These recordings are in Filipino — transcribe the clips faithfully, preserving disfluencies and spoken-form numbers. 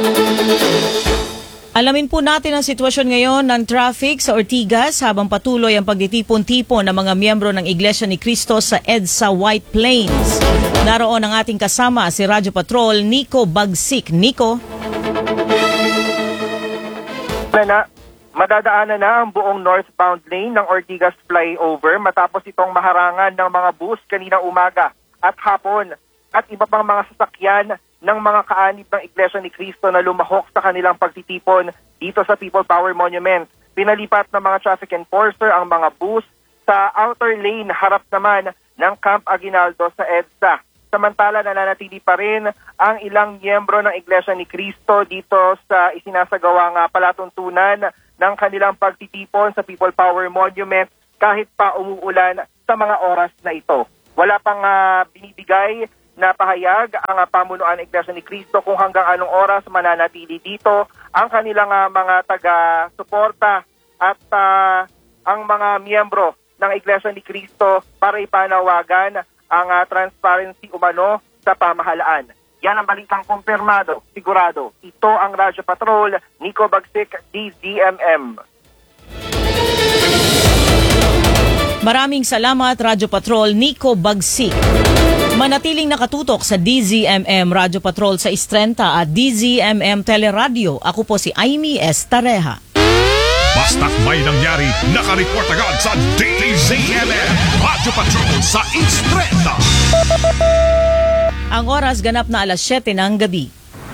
Alamin po natin ang sitwasyon ngayon ng traffic sa Ortigas habang patuloy ang pagtitipon-tipon ng mga miyembro ng Iglesia ni Cristo sa EDSA White Plains. Naroon ang ating kasama si Radyo Patrol Nico Bagsik. Nico? Na, madadaanan na ang buong northbound lane ng Ortigas flyover matapos itong maharangan ng mga bus kaninang umaga at hapon at iba pang mga sasakyan ng mga kaanib ng Iglesia ni Cristo na lumahok sa kanilang pagtitipon dito sa People Power Monument. Pinalipat ng mga traffic enforcer ang mga bus sa outer lane harap naman ng Camp Aguinaldo sa EDSA. Samantala nananatili pa rin ang ilang miyembro ng Iglesia ni Cristo dito sa isinasagawang palatuntunan ng kanilang pagtitipon sa People Power Monument kahit pa umuulan sa mga oras na ito. Wala pang uh, binibigay na pahayag ang uh, pamunuan ng Iglesia ni Cristo kung hanggang anong oras mananatili dito ang kanilang uh, mga taga-suporta at uh, ang mga miyembro ng Iglesia ni Cristo para ipanawagan ang uh, transparency umano sa pamahalaan. Yan ang balitang kumpirmado, sigurado. Ito ang Radyo Patrol, Nico Bagsik, D Z M M. Maraming salamat, Radyo Patrol Nico Bagsik. Manatiling nakatutok sa D Z M M Radyo Patrol sa Istrenta at D Z M M Teleradio. Ako po si Amy S. Tareha. Basta't may nangyari, nakareport agad sa D Z M M Radyo Patrol sa Istrenta. Ang oras ganap na alas siyete ng gabi.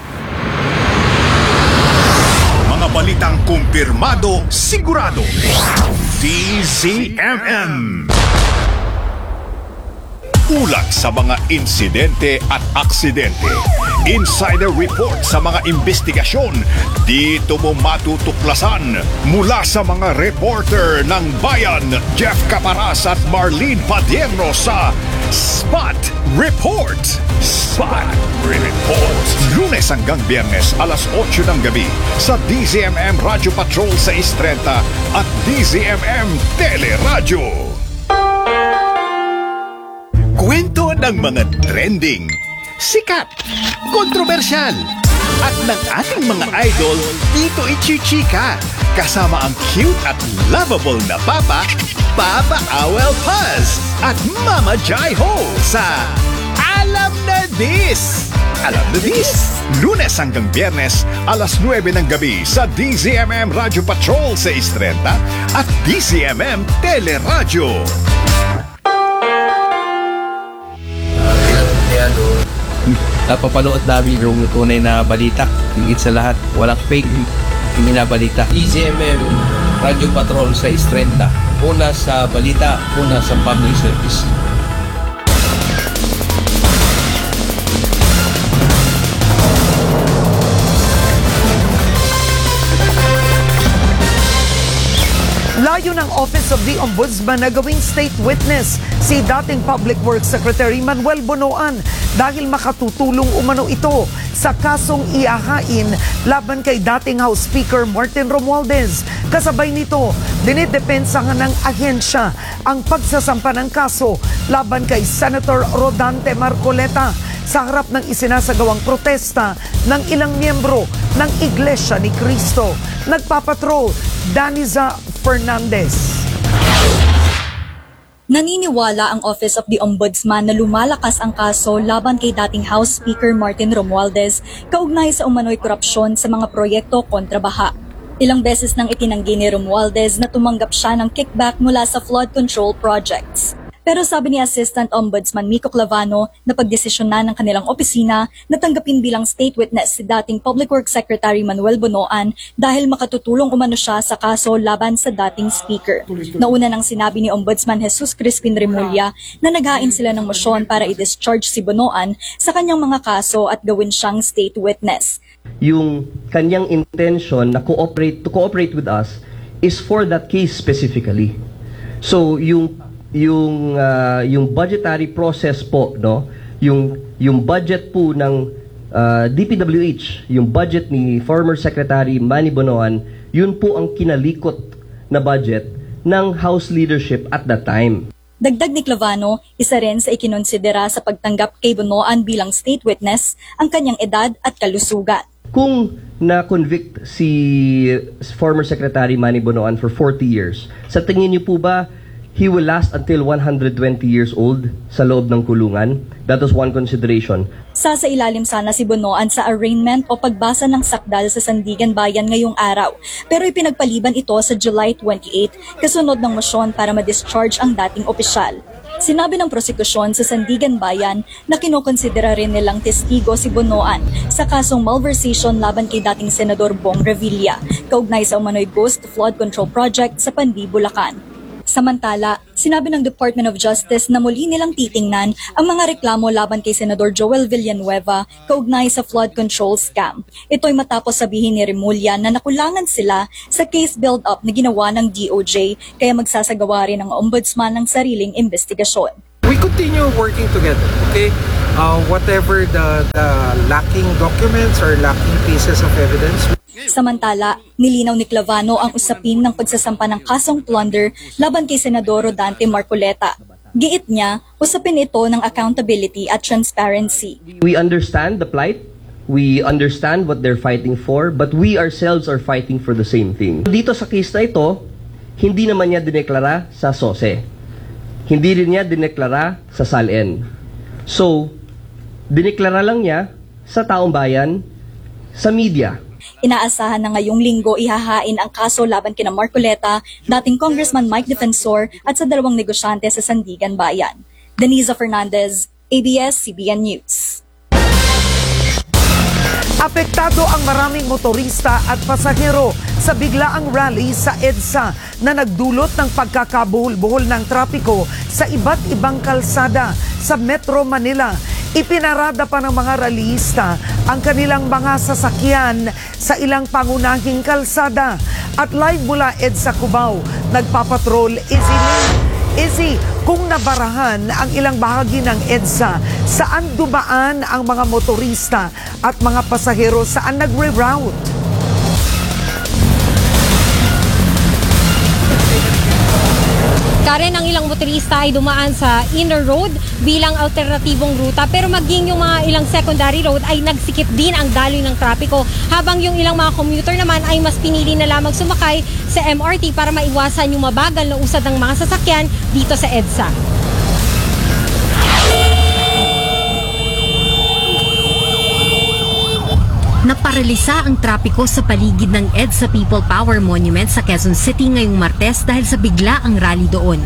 Mga balitang kumpirmado, sigurado. D Z M M. Ulat sa mga insidente at aksidente. Insider report sa mga investigasyon. Dito mo matutuklasan mula sa mga reporter ng Bayan, Jeff Caparas at Marlene Padierno sa Spot Report. Spot Report. Lunes hanggang Biyernes alas otso ng gabi sa D Z M M Radio Patrol sa Istrenta at D Z M M Teleradio. Kwento ng mga trending, sikat, kontrobersyal, at ng ating mga idol dito ichichika. Kasama ang cute at lovable na Papa, Papa Awel Paz, at Mama Jai Ho sa Alam na Dis! Alam na Dis! Lunes hanggang Biyernes, alas nuwebe ng gabi sa D Z M M Radio Patrol sa Istrenta at D Z M M Teleradio. Napapanood namin yung tunay na balita. Higit sa lahat, walang fake minabalita. D Z M M Radio Patrol sa Istrenta. Una sa balita, una sa public service. Layo ng Office of the Ombudsman na gawing state witness si dating Public Works Secretary Manuel Bonoan dahil makatutulong umano ito sa kasong iahain laban kay dating House Speaker Martin Romualdez. Kasabay nito, dinidepensahan ng ahensya ang pagsasampa ng kaso laban kay Senator Rodante Marcoleta sa harap ng isinasagawang protesta ng ilang miyembro ng Iglesia ni Cristo. Nagpapatrol, Daniza Fernandez. Naniniwala ang Office of the Ombudsman na lumalakas ang kaso laban kay dating House Speaker Martin Romualdez kaugnay sa umano'y korupsyon sa mga proyekto kontra baha. Ilang beses nang itinanggi ni Romualdez na tumanggap siya ng kickback mula sa flood control projects. Pero sabi ni Assistant Ombudsman Miko Clavano na pagdesisyonan ng kanilang opisina na tanggapin bilang state witness si dating Public Works Secretary Manuel Bonoan dahil makatutulong umano siya sa kaso laban sa dating speaker. Nauna nang sinabi ni Ombudsman Jesus Crispin Remulla na naghain sila ng mosyon para i-discharge si Bonoan sa kanyang mga kaso at gawin siyang state witness. Yung kanyang intention na cooperate to cooperate with us is for that case specifically. So yung yung uh, yung budgetary process po, no, yung yung budget po ng uh, D P W H, yung budget ni former Secretary Manny Bonoan, yun po ang kinalikot na budget ng House leadership at that time. Dagdag ni Clavano, isa rin sa ikinonsidera sa pagtanggap kay Bonoan bilang state witness ang kanyang edad at kalusugan. Kung na-convict si former Secretary Manny Bonoan for forty years, sa tingin niyo po ba he will last until one hundred twenty years old sa loob ng kulungan? That was one consideration. Sasailalim sana si Bonoan sa arraignment o pagbasa ng sakdal sa Sandigan Bayan ngayong araw. Pero ipinagpaliban ito sa July twenty-eighth, kasunod ng mosyon para ma-discharge ang dating opisyal. Sinabi ng prosekusyon sa Sandigan Bayan na kinokonsidera rin nilang testigo si Bonoan sa kasong malversation laban kay dating Senador Bong Revilla, kaugnay sa umano'y Ghost Flood Control Project sa Panbi, Bulacan. Samantala, sinabi ng Department of Justice na muli nilang titingnan ang mga reklamo laban kay Senador Joel Villanueva kaugnay sa flood control scam. Ito'y matapos sabihin ni Remulla na nakulangan sila sa case build-up na ginawa ng D O J, kaya magsasagawa rin ang ombudsman ng sariling investigasyon. We continue working together, okay? Uh, whatever the, the lacking documents or lacking pieces of evidence. Samantala, nilinaw ni Clavano ang usapin ng pagsasampa ng kasong plunder laban kay Senador Rodante Marcoleta. Giit niya, usapin ito ng accountability at transparency. We understand the plight, we understand what they're fighting for, but we ourselves are fighting for the same thing. Dito sa case na ito, hindi naman niya dineklara sa S O S E. Hindi rin niya dineklara sa S A L N. So, dineklara lang niya sa taong bayan, sa media. Inaasahan na ngayong linggo ihahain ang kaso laban kina Marcoleta, dating Congressman Mike Defensor at sa dalawang negosyante sa Sandigan Bayan. Deniza Fernandez, A B S C B N News. Apektado ang maraming motorista at pasahero sa biglaang rally sa EDSA na nagdulot ng pagkakabuhol-buhol ng trapiko sa iba't ibang kalsada sa Metro Manila. Ipinarada pa ng mga rallyista ang kanilang mga sasakyan sa ilang pangunahing kalsada. At live mula EDSA Cubao, nagpapatrol Izzy Lee. Izzy, kung nabarahan ang ilang bahagi ng EDSA, saan dumaan ang mga motorista at mga pasahero, saan nagre-route? Karen, ang ilang motorista ay dumaan sa inner road bilang alternatibong ruta, pero maging yung mga ilang secondary road ay nagsikip din ang daloy ng trapiko, habang yung ilang mga commuter naman ay mas pinili na lamang sumakay sa M R T para maiwasan yung mabagal na usad ng mga sasakyan dito sa EDSA. Naparalisa ang trapiko sa paligid ng EDSA People Power Monument sa Quezon City ngayong Martes dahil sa bigla ang rally doon.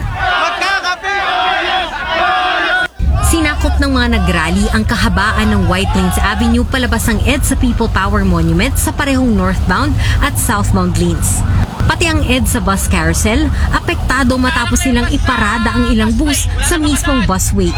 Sinakop ng mga nagrally ang kahabaan ng White Plains Avenue palabas ng EDSA People Power Monument sa parehong northbound at southbound lanes. Pati ang EDSA Bus Carousel, apektado matapos nilang iparada ang ilang bus sa mismong busway.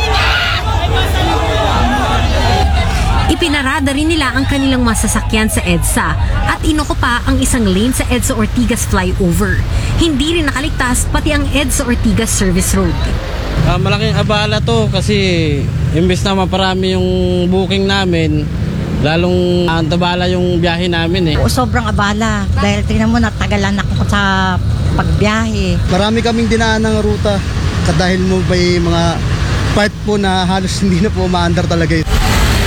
Ipinarada rin nila ang kanilang masasakyan sa EDSA at inoko pa ang isang lane sa EDSA Ortigas flyover. Hindi rin nakaligtas pati ang EDSA Ortigas Service Road. Uh, malaking abala to kasi imbes na maparami yung booking namin, lalong antabala yung biyahe namin eh. Sobrang abala dahil tingnan mo natagalan ako sa pagbiyahe. Marami kaming dinaan ng ruta dahil mo may mga part po na halos hindi na po maandar talaga yun.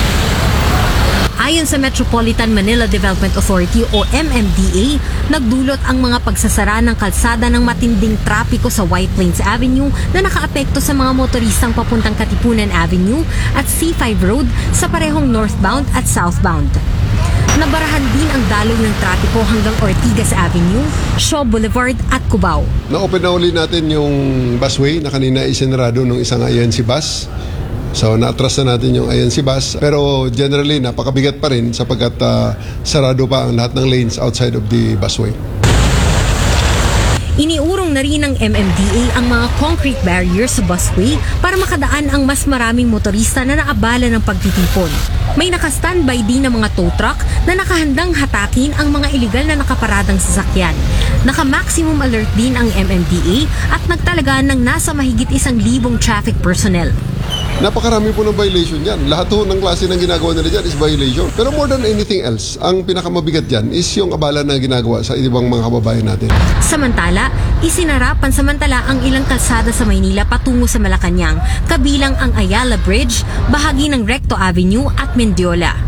Ayon sa Metropolitan Manila Development Authority o M M D A, nagdulot ang mga pagsasara ng kalsada ng matinding trapiko sa White Plains Avenue na nakaapekto sa mga motoristang papuntang Katipunan Avenue at C five Road sa parehong northbound at southbound. Nabarahan din ang daloy ng trapiko hanggang Ortigas Avenue, Shaw Boulevard at Cubao. Na-open na uli natin yung busway na kanina isinarado ng isang I N C bus. So na-atras na natin yung I N C bus, pero generally napakabigat pa rin sapagkat uh, sarado pa ang lahat ng lanes outside of the busway. Iniurong na rin ng M M D A ang mga concrete barriers sa busway para makadaan ang mas maraming motorista na naabala ng pagtitipon. May naka-standby din ng mga tow truck na nakahandang hatakin ang mga iligal na nakaparadang sasakyan. Naka-maximum alert din ang M M D A at nagtalaga ng nasa mahigit isang libong traffic personnel. Napakarami po ng violation yan. Lahat po ng klase ng ginagawa nila dyan is violation. Pero more than anything else, ang pinakamabigat dyan is yung abala na ginagawa sa ibang mga kababayan natin. Samantala, isinara pansamantala ang ilang kalsada sa Maynila patungo sa Malacanang, kabilang ang Ayala Bridge, bahagi ng Recto Avenue at Mendiola.